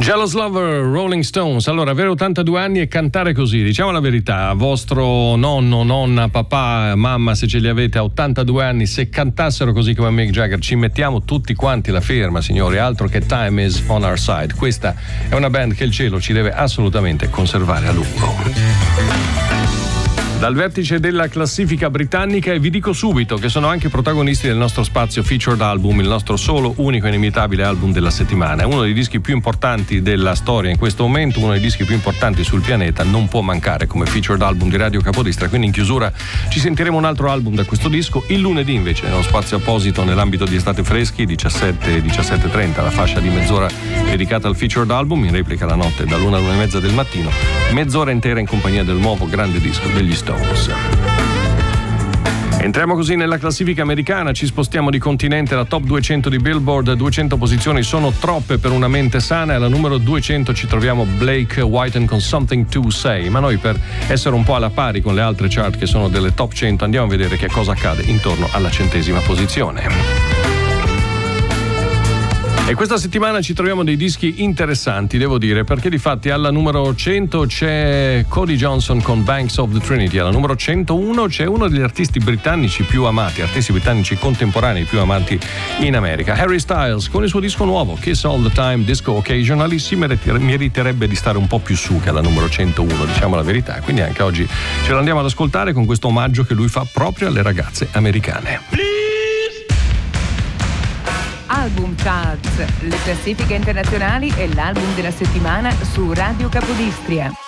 Jealous Lover, Rolling Stones. Allora, avere 82 anni e cantare così, diciamo la verità, vostro nonno, nonna, papà, mamma, se ce li avete a 82 anni, se cantassero così come Mick Jagger, ci mettiamo tutti quanti la firma, signori, altro che Time is on our side. Questa è una band che il cielo ci deve assolutamente conservare a lungo. Dal vertice della classifica britannica, e vi dico subito che sono anche protagonisti del nostro spazio Featured Album, il nostro solo, unico e inimitabile album della settimana. È uno dei dischi più importanti della storia in questo momento, uno dei dischi più importanti sul pianeta, non può mancare come Featured Album di Radio Capodestra. Quindi in chiusura ci sentiremo un altro album da questo disco. Il lunedì invece, nello spazio apposito nell'ambito di Estate Freschi, 17:30, la fascia di mezz'ora dedicata al Featured Album, in replica la notte dall'1 all'1:30 del mattino, mezz'ora intera in compagnia del nuovo grande disco degli Stones. Entriamo così nella classifica americana, ci spostiamo di continente. La top 200 di Billboard, 200 posizioni sono troppe per una mente sana, e alla numero 200 ci troviamo Blake Whiten con Something to Say. Ma noi, per essere un po' alla pari con le altre chart che sono delle top 100, andiamo a vedere che cosa accade intorno alla 100ª posizione. E questa settimana ci troviamo dei dischi interessanti, devo dire, perché difatti alla numero 100 c'è Cody Johnson con Banks of the Trinity, alla numero 101 c'è uno degli artisti britannici più amati, artisti britannici contemporanei più amati in America, Harry Styles, con il suo disco nuovo Kiss All the Time, Disco Occasionally. Si meriterebbe di stare un po' più su che alla numero 101, diciamo la verità, quindi anche oggi ce l'andiamo ad ascoltare con questo omaggio che lui fa proprio alle ragazze americane. Album Charts, le classifiche internazionali e l'album della settimana su Radio Capodistria.